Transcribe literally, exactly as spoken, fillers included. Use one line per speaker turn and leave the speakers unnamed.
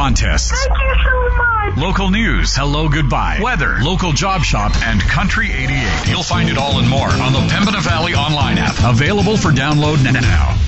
contests.
Thank you so much.
Local news, hello, goodbye, weather, local job shop, and Country eighty-eight. You'll find it all and more on the Pembina Valley online app, available for download now.